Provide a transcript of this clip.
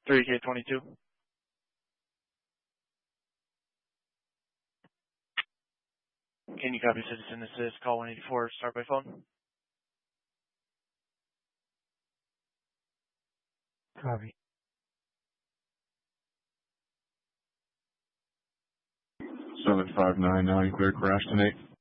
3K22. Can you copy Citizen Assist, call 184, start by phone? Copy. 7599, clear crash tonight.